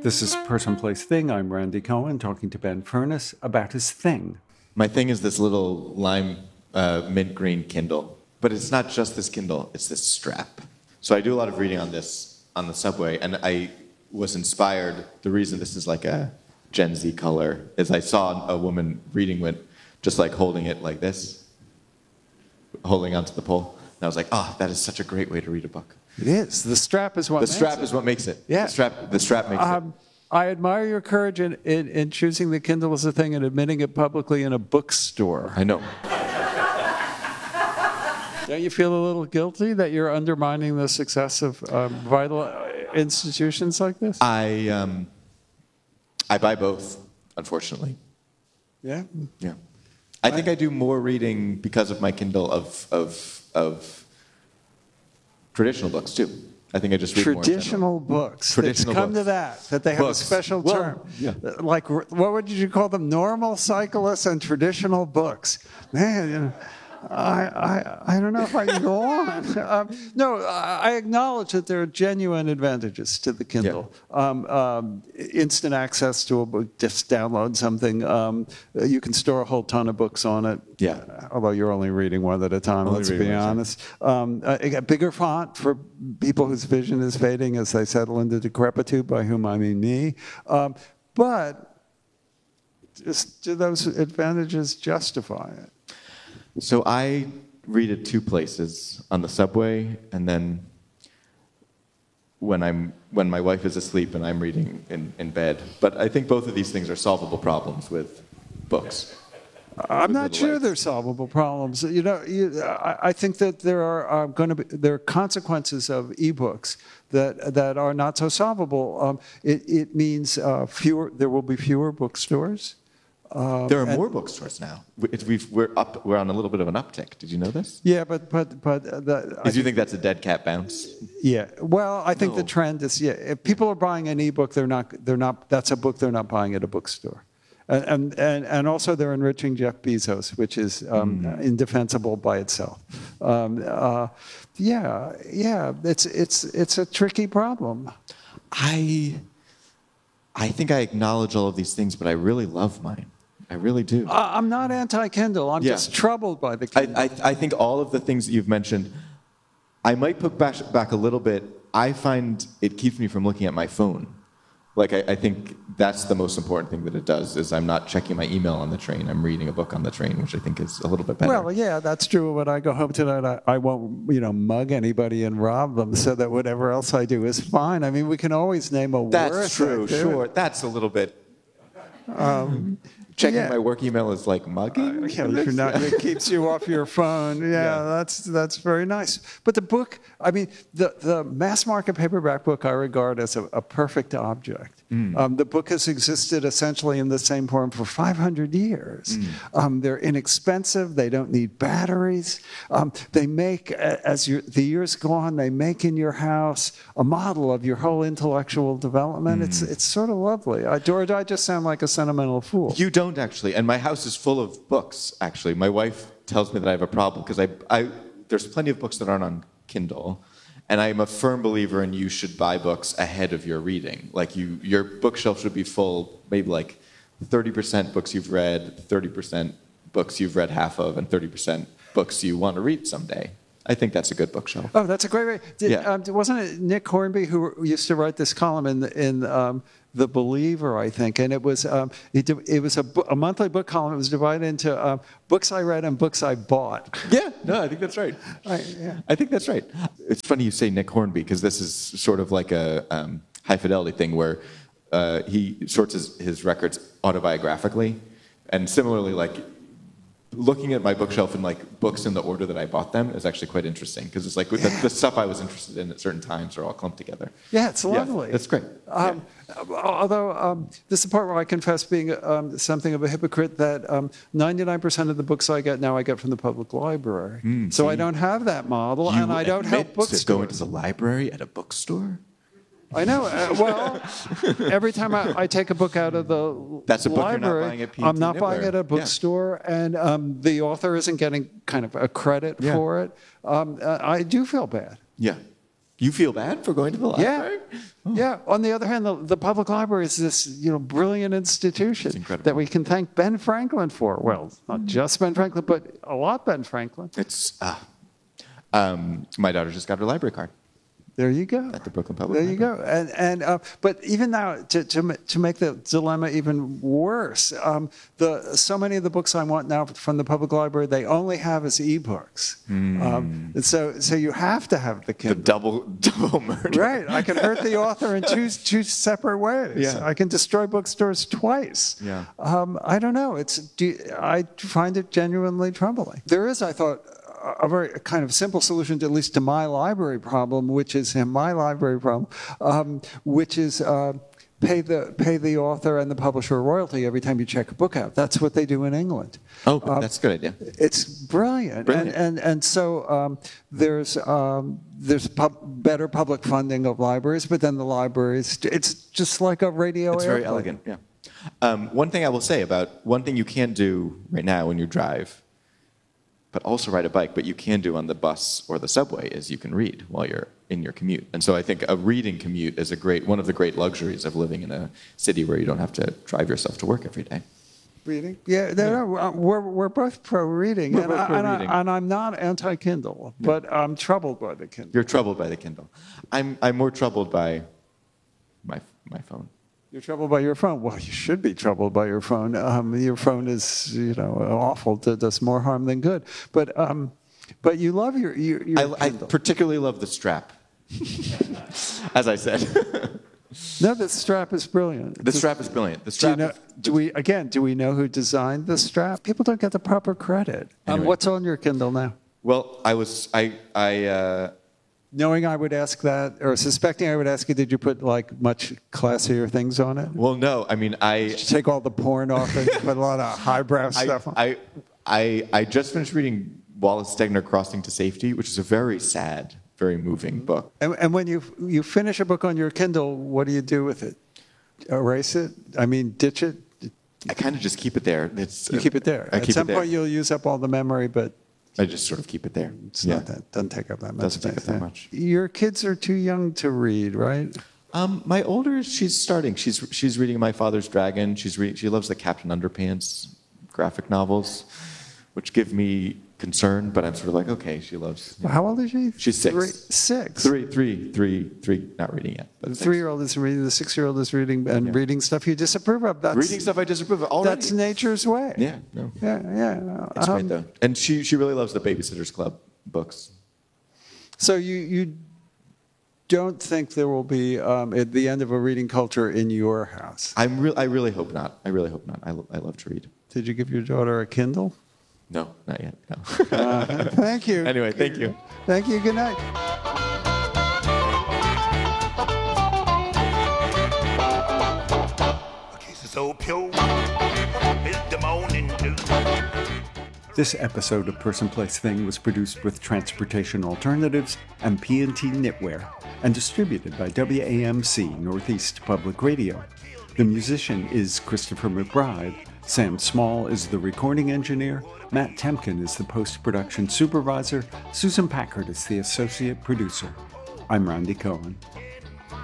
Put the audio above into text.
This is Person, Place, Thing. I'm Randy Cohen talking to Ben Furness about his thing. My thing is this little lime mint green Kindle. But it's not just this Kindle, it's this strap. So I do a lot of reading on this on the subway, and I was inspired. The reason this is like a Gen Z color is I saw a woman reading with just like holding it like this, holding onto the pole. And I was like, oh, that is such a great way to read a book. It is. The strap is what makes it. The strap is what makes it. Yeah. The strap makes it. I admire your courage in choosing the Kindle as a thing and admitting it publicly in a bookstore. I know. Don't you feel a little guilty that you're undermining the success of vital institutions like this? I buy both, unfortunately. Yeah? Yeah. I think I do more reading because of my Kindle of traditional books, too. I think I just read traditional books. Traditional It's come books. to that they have Books. a special Well, term. yeah. Like, what would you call them? Normal cyclists and traditional books. Man, you know, I don't know if I can go on. No, I acknowledge that there are genuine advantages to the Kindle. Yeah. Instant access to a book, just download something. You can store a whole ton of books on it. Yeah. Although you're only reading one at a time, let's be honest. A bigger font for people whose vision is fading as they settle into decrepitude, by whom I mean me. But just, do those advantages justify it? So I read at two places, on the subway, and then when my wife is asleep and I'm reading in bed. But I think both of these things are solvable problems with books. I'm not sure they're solvable problems. You know, I think that there are consequences of ebooks that are not so solvable. It means there will be fewer bookstores. There are more bookstores now. We're on a little bit of an uptick. Did you know this? Yeah, but do you think that's a dead cat bounce? Yeah. Well, I think the trend is if people are buying an ebook, they're not. That's a book they're not buying at a bookstore, and also they're enriching Jeff Bezos, which is indefensible by itself. It's a tricky problem. I think I acknowledge all of these things, but I really love mine. I really do. I'm not anti-Kindle. I'm just troubled by the Kindle. I think all of the things that you've mentioned, I might put back a little bit. I find it keeps me from looking at my phone. Like, I think that's the most important thing that it does, is I'm not checking my email on the train. I'm reading a book on the train, which I think is a little bit better. Well, yeah, that's true. When I go home tonight, I won't, mug anybody and rob them, so that whatever else I do is fine. I mean, we can always name a word. That's true, sure. That's a little bit... Checking my work email is like mugging? It keeps you off your phone. Yeah, that's very nice. But the book, I mean, the mass market paperback book I regard as a perfect object. The book has existed essentially in the same form for 500 years. They're inexpensive. They don't need batteries. They make, the years go on, they make in your house a model of your whole intellectual development. It's sort of lovely. Or do I just sound like a sentimental fool? You don't, actually. And my house is full of books, actually. My wife tells me that I have a problem because there's plenty of books that aren't on Kindle. And I'm a firm believer in you should buy books ahead of your reading. Like, your bookshelf should be full, maybe like 30% books you've read, 30% books you've read half of, and 30% books you want to read someday. I think that's a good bookshelf. Oh, that's a great way. Wasn't it Nick Hornby who used to write this column in The Believer, I think? And it was a monthly book column. It was divided into books I read and books I bought. Yeah, no, I think that's right. I think that's right. It's funny you say Nick Hornby, because this is sort of like a high fidelity thing where he sorts his records autobiographically, and similarly, like, looking at my bookshelf and like books in the order that I bought them is actually quite interesting, because it's like the stuff I was interested in at certain times are all clumped together. Yeah, it's lovely. That's great. Although this is the part where I confess being something of a hypocrite, that 99% of the books I get now I get from the public library. So I don't have that model, and I don't help bookstores. To go into the library at a bookstore? I know. Well, every time I take a book out of the That's a book library, you're not buying at I'm not buying it at a bookstore, and the author isn't getting kind of a credit for it. I do feel bad. Yeah. You feel bad for going to the library? Yeah. On the other hand, the public library is this, brilliant institution incredible. that we can thank Ben Franklin for. Well, not just Ben Franklin, but a lot Ben Franklin. It's my daughter just got her library card There you go. at the Brooklyn Public There you Library. go. But even now, to make the dilemma even worse, so many of the books I want now from the public library, they only have as ebooks. And so you have to have the The Kindle. double murder. Right. I can hurt the author in two separate ways. Yeah. I can destroy bookstores twice. Yeah. I don't know. I find it genuinely troubling. There is, I thought, a very kind of simple solution, at least to my library problem, which is pay the author and the publisher a royalty every time you check a book out. That's what they do in England. Oh, that's a good idea. It's brilliant. And so there's better public funding of libraries, but then the libraries, it's just like a radio It's airplane. very elegant, yeah. One thing I will say one thing you can't do right now when you drive, but also ride a bike, but you can do on the bus or the subway, is you can read while you're in your commute. And so I think a reading commute is one of the great luxuries of living in a city where you don't have to drive yourself to work every day. Reading? Yeah, we're both pro-reading. We're both pro-reading. And I'm not anti-Kindle, but I'm troubled by the Kindle. You're troubled by the Kindle. I'm more troubled by my phone. You're troubled by your phone. Well, you should be troubled by your phone. Your phone is, awful. It does more harm than good. But you love your I Kindle. particularly love the strap, as I said. No, the strap is brilliant. The strap is brilliant. The strap. Do we know who designed the strap? People don't get the proper credit. Anyway. What's on your Kindle now? Well, Knowing I would ask that, or suspecting I would ask you, did you put like much classier things on it? Well, no. I mean, Did you take all the porn off and put a lot of highbrow stuff on? I just finished reading Wallace Stegner, Crossing to Safety, which is a very sad, very moving book. And when you finish a book on your Kindle, what do you do with it? Erase it? I mean, ditch it? I kind of just keep it there. You keep it there. At some point, you'll use up all the memory, but I just sort of keep it there. it's not that. Doesn't take up that much Doesn't take space. up that much. Your kids are too young to read, right? My older, she's starting. She's reading My Father's Dragon. She loves the Captain Underpants graphic novels, which give me concern. But I'm sort of like, okay, she loves. Well, how old is she? She's 6. 6. Three. Not reading yet. But The 6. 3-year-old is reading. The 6-year-old is reading and reading stuff you disapprove of. That's, Reading stuff I disapprove of already. That's nature's way. Yeah. No. Yeah. It's great though, and she really loves the Babysitter's Club books. So you don't think there will be at the end of a reading culture in your house? I really hope not. I really hope not. I love to read. Did you give your daughter a Kindle? No, not yet. No. Thank you. Anyway, thank you. Thank you. Good night. So pure is the morning dew. This episode of Person Place Thing was produced with Transportation Alternatives and P&T Knitwear and distributed by WAMC Northeast Public Radio. The musician is Christopher McBride. Sam Small is the recording engineer. Matt Temkin is the post-production supervisor. Susan Packard is the associate producer. I'm Randy Cohen.